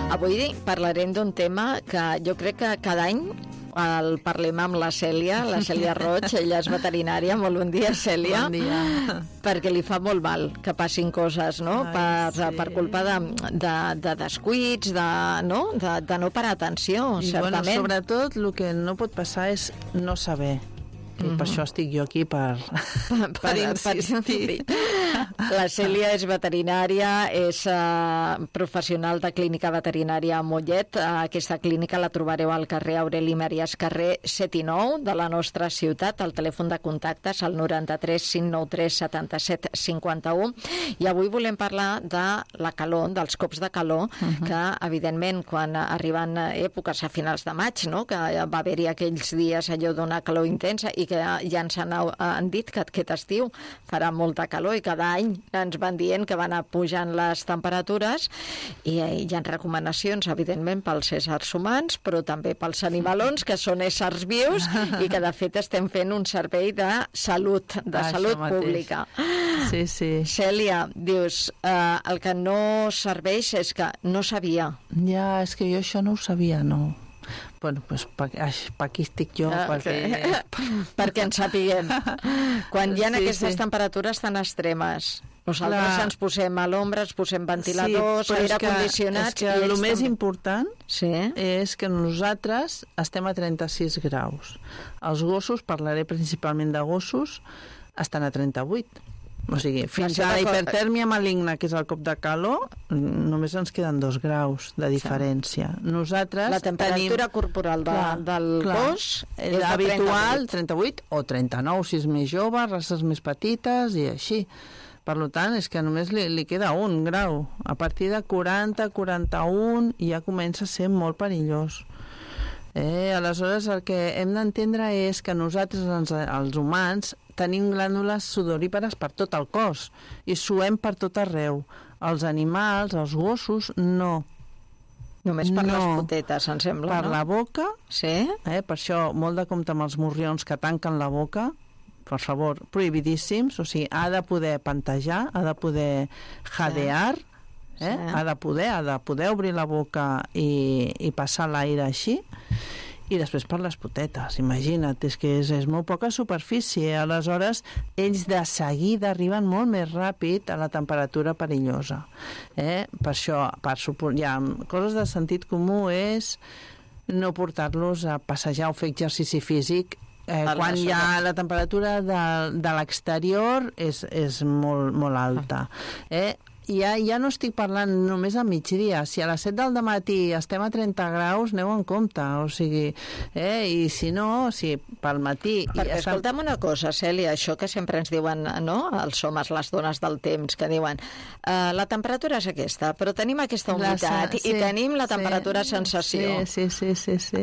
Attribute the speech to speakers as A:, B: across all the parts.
A: Avui parlarem d'un tema que jo crec que cada any el parlem amb la Cèlia Roig, ella és veterinària. Molt bon dia, Cèlia.
B: Bon dia.
A: Perquè li fa molt mal que passin coses, no? Per culpa de descuits, de no parar atenció, certament.
B: Bueno, sobretot el que no pot passar és no saber. I per això estic jo aquí per insistir.
A: La Cèlia és veterinària, és professional de clínica veterinària a Mollet. Aquesta clínica la trobareu al carrer Aureli Màrias, carrer 7 i 9 de la nostra ciutat. El telèfon de contactes al 93 593 77 51. I avui volem parlar de la calor, dels cops de calor, que evidentment quan arriben èpoques a finals de maig, no? Que va haver-hi aquells dies allò d'una calor intensa i que ja ens han dit que aquest estiu farà molta calor i cada any ens van dient que van pujant les temperatures i hi ha recomanacions, evidentment, pels éssers humans, però també pels animalons, que són éssers vius i que, de fet, estem fent un servei de salut pública.
B: Sí, sí.
A: Cèlia, dius, el que no serveix és que no sabia.
B: Ja, és que jo això no ho sabia, no. Bueno, doncs per aquí estic jo,
A: perquè en sapiguem. Quan hi ha aquestes temperatures tan extremes, nosaltres ens posem a l'ombra, ens posem ventiladors, aire condicionats...
B: És que el més important és que nosaltres estem a 36 graus. Els gossos, parlaré principalment de gossos, estan a 38. O sigui, fins a la hipertèrmia maligna, que és el cop de calor, només ens queden 2 graus de diferència. Nosaltres
A: la temperatura corporal del gos és
B: habitual, 38 o 39, si és més jove, races més petites i així. Per tant, és que només li queda 1 grau. A partir de 40, 41 ja comença a ser molt perillós. Aleshores, el que hem d'entendre és que nosaltres, els humans, tenim glàndules sudorípares per tot el cos i suem per tot arreu. Els animals, els gossos, no.
A: Només per les potetes, em sembla,
B: per la boca.
A: Sí?
B: Per això, molt de compte amb els morrions que tanquen la boca, per favor, prohibidíssims. O sigui, ha de poder pantejar, ha de poder jadear, ha de poder obrir la boca i passar l'aire així. I després per les potetes, imagina't, és que és molt poca superfície, aleshores ells de seguida arriben molt més ràpid a la temperatura perillosa. Per això, hi ha coses de sentit comú és no portar-los a passejar o fer exercici físic quan la temperatura de l'exterior és molt alta. Ja no estic parlant només a migdia. Si a les 7 del matí estem a 30 graus, aneu en compte. O sigui, i si no, pel matí...
A: Perquè escolta'm una cosa, Cèlia, això que sempre ens diuen, no?, els homes, les dones del temps, que diuen la temperatura és aquesta, però tenim aquesta humitat i tenim la temperatura sensació.
B: Sí.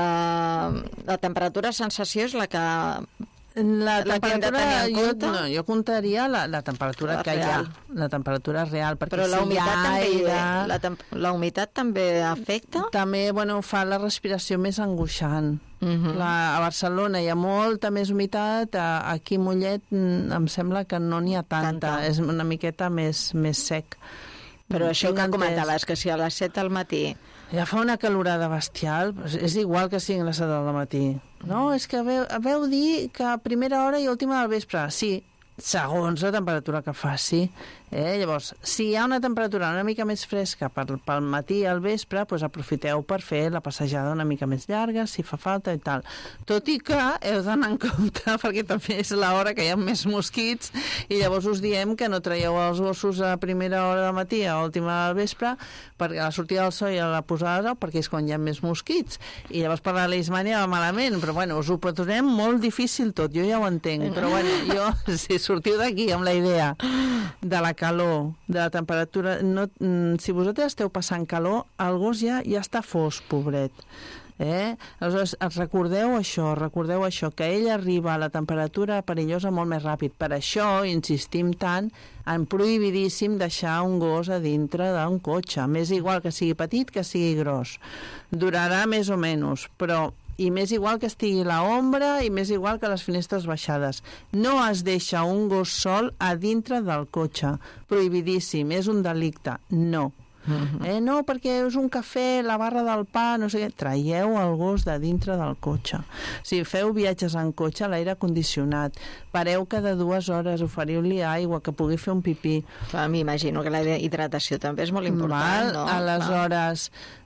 A: La temperatura sensació és la que...
B: La temperatura, jo comptaria la temperatura que hi ha, la temperatura real, perquè
A: però la humitat
B: també,
A: la humitat també afecta?
B: També, fa la respiració més angoixant. A Barcelona hi ha molta més humitat, aquí a Mollet em sembla que no n'hi ha tanta, és una miqueta més sec.
A: Però això que comentaves, que si a les 7 del matí...
B: Ja fa una calorada bestial, és igual que siguin les 7 del matí. No, és que veu dir que a primera hora i última del vespre. Sí, segons la temperatura que faci. Llavors, si hi ha una temperatura una mica més fresca pel matí i al vespre, doncs aprofiteu per fer la passejada una mica més llarga, si fa falta i tal. Tot i que heu d'anar en compte, perquè també és l'hora que hi ha més mosquits, i llavors us diem que no traieu els gossos a primera hora del matí, a última del vespre, perquè a la sortida del sol i a la posada del sol, perquè és quan hi ha més mosquits. I llavors per la leishmània va malament, però us ho posarem molt difícil tot, jo ja ho entenc, però si sortiu d'aquí amb la idea de la calor, de la temperatura, si vosaltres esteu passant calor, el gos ja està fosc, pobret. Aleshores, recordeu això, que ell arriba a la temperatura perillosa molt més ràpid. Per això insistim tant en prohibidíssim deixar un gos a dintre d'un cotxe. M'és igual que sigui petit que sigui gros. Durarà més o menys, però i m'és igual que estigui a l'ombra i m'és igual que les finestres baixades. No es deixa un gos sol a dintre del cotxe. Prohibidíssim, és un delicte. No. No, perquè és un cafè, la barra del pa, no sé què. Traieu el gos de dintre del cotxe. Si feu viatges en cotxe, l'aire condicionat. Pareu cada 2 hores, oferiu-li aigua, que pugui fer un pipí.
A: M'imagino que la hidratació també és molt important, no?
B: Aleshores,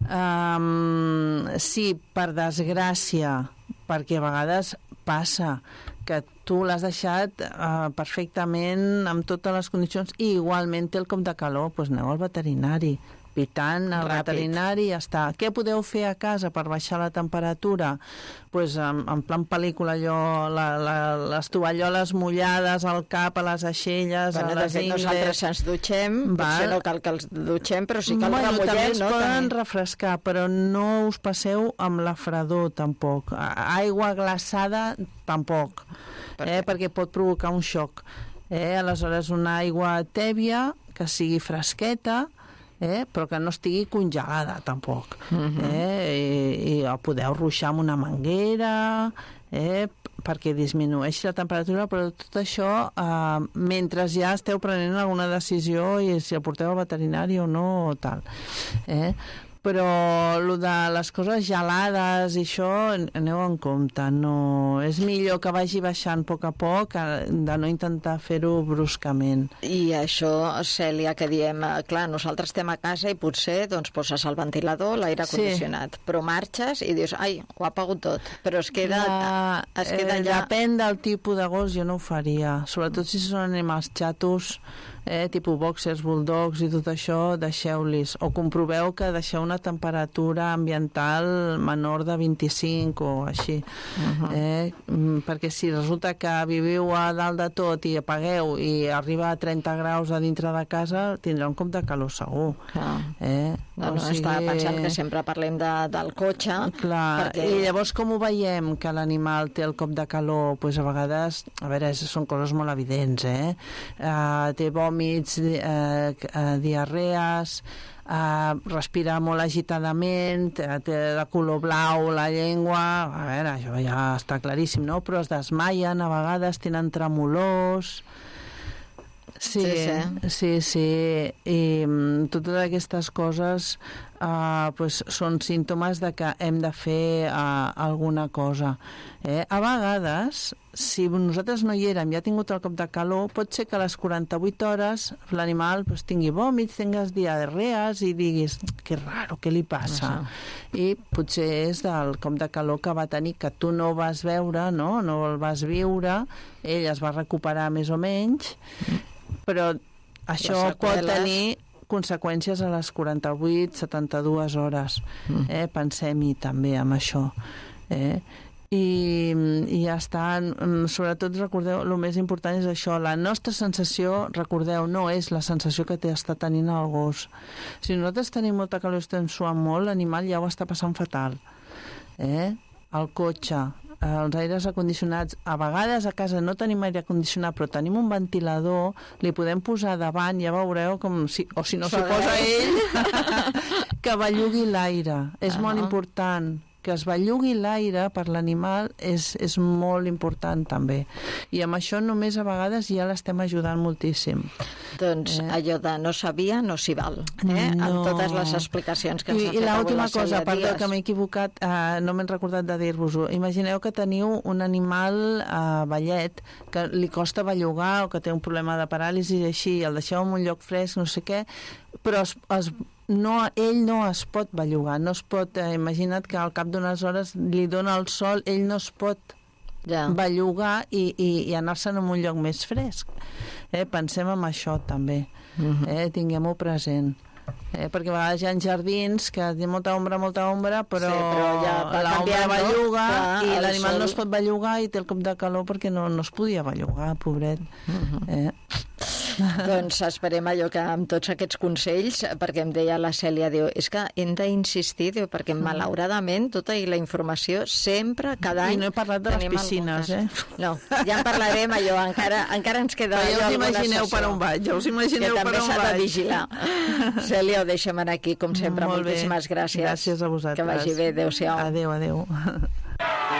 B: sí, per desgràcia, perquè a vegades passa que tu l'has deixat perfectament amb totes les condicions i igualment té el cop de calor, doncs aneu al veterinari, pitant al veterinari i ja està. Què podeu fer a casa per baixar la temperatura? Doncs en plan pel·lícula, les tovalloles mullades al cap, a les aixelles, a les ingles...
A: Nosaltres ens dutxem, potser no cal que els dutxem, però sí que els remullem,
B: també es poden refrescar, però no us passeu amb la fredor, tampoc. Aigua glaçada, tampoc, perquè pot provocar un xoc. Aleshores, una aigua tèbia, que sigui fresqueta, però que no estigui congelada tampoc. I podeu ruixar amb una manguera perquè disminueixi la temperatura, però tot això mentre ja esteu prenent alguna decisió i si el porteu al veterinari o no o tal. Però el de les coses gelades i això, aneu en compte. No, és millor que vagi baixant a poc de no intentar fer-ho bruscament.
A: I això, Cèlia, que diem, clar, nosaltres estem a casa i potser doncs, poses el ventilador, l'aire condicionat, però marxes i dius, ai, ho ha apagut tot, però es queda allà...
B: Depèn del tipus de gos, jo no ho faria. Sobretot si són animals xatos, tipus boxers, bulldogs i tot això, deixeu-los. O comproveu que deixeu una temperatura ambiental menor de 25 o així. Perquè si resulta que viviu a dalt de tot i apagueu i arriba a 30 graus a dintre de casa, tindrà un cop de calor segur.
A: Estava pensant que sempre parlem del cotxe.
B: Clar, i llavors com ho veiem que l'animal té el cop de calor? Doncs a vegades, a veure, són coses molt evidents, té vòmits, diarrees, respira molt agitadament, té de color blau la llengua, a veure, això ja està claríssim, no? Però es desmaien, a vegades tenen tremolors... Sí. I totes aquestes coses són símptomes de que hem de fer alguna cosa. A vegades, si nosaltres no hi érem i ha tingut el cop de calor, pot ser que a les 48 hores l'animal tingui vòmits, tingues diarrees i diguis, que raro, què li passa? I potser és del cop de calor que va tenir, que tu no vas veure, no el vas viure, ell es va recuperar més o menys, però això pot tenir conseqüències a les 48-72 hores. Pensem-hi també amb això. I ja està. Sobretot recordeu, el més important és això, la nostra sensació, recordeu, no és la sensació que està tenint el gos. Si nosaltres tenim molta calor i estem suant molt, l'animal ja ho està passant fatal. El cotxe, els aires acondicionats, a vegades a casa no tenim aire condicionat però tenim un ventilador, li podem posar davant, ja veureu com si no s'hi posa ell que bellugui l'aire, és molt important que es bellugui l'aire per l'animal, és molt important també, i amb això només a vegades ja l'estem ajudant moltíssim.
A: Doncs allò de no sabia no s'hi val, amb totes les explicacions que ens ha fet avui la Cèlia Díaz.
B: I l'última cosa, perdó que m'he equivocat, no m'he recordat de dir-vos-ho. Imagineu que teniu un animal vellet que li costa bellugar o que té un problema de paràlisi i així, el deixeu en un lloc fresc, no sé què, però ell no es pot bellugar, no es pot, imagina't que al cap d'unes hores li dona el sol, ell no es pot bellugar i anar-se'n a un lloc més fresc. Pensem en això també, tinguem-ho present. Perquè a vegades hi ha jardins que té molta ombra, però l'ombra belluga i l'animal no es pot bellugar i té el cop de calor perquè no es podia bellugar, pobret.
A: Doncs esperem allò que amb tots aquests consells, perquè em deia la Cèlia, diu, és que hem d'insistir, perquè malauradament tota la informació sempre, cada any...
B: I no he parlat de les piscines,
A: No, ja en parlarem, allò, encara ens queda...
B: Però ja us imagineu per on vaig, Que
A: també s'ha de vigilar. Cèlia, ho deixem aquí, com sempre. Moltíssimes gràcies.
B: Gràcies a vosaltres.
A: Que vagi bé, adéu-siau.
B: Adéu.